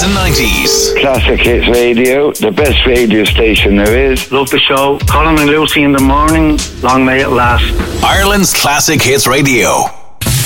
80s and 90s. Classic Hits Radio, the best radio station there is. Love the show. Colin and Lucy in the morning. Long may it last. Ireland's Classic Hits Radio.